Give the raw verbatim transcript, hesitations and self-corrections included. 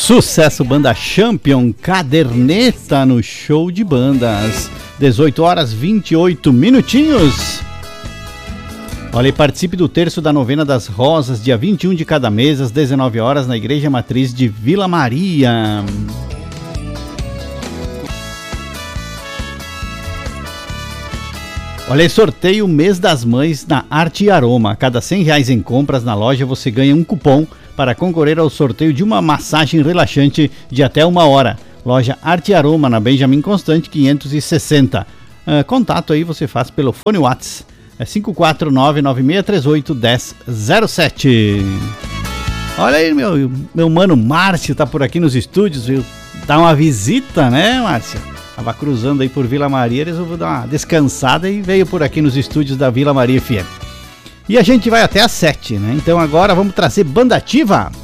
Sucesso Banda Champion, Caderneta no Show de Bandas. dezoito horas e vinte e oito minutinhos. Olha, e participe do terço da novena das rosas, dia vinte e um de cada mês, às dezenove horas, na Igreja Matriz de Vila Maria. Olha aí, sorteio Mês das Mães na Arte e Aroma. A cada cem reais em compras na loja, você ganha um cupom para concorrer ao sorteio de uma massagem relaxante de até uma hora. Loja Arte e Aroma, na Benjamin Constant quinhentos e sessenta. Uh, contato aí você faz pelo fone WhatsApp. É cinco quatro nove, nove seis três oito, um zero zero sete. Olha aí, meu, meu mano Márcio tá por aqui nos estúdios, viu? Dá uma visita, né, Márcio? Tava cruzando aí por Vila Maria, resolveu dar uma descansada e veio por aqui nos estúdios da Vila Maria F M. E a gente vai até às sete, né? Então agora vamos trazer Banda Ativa.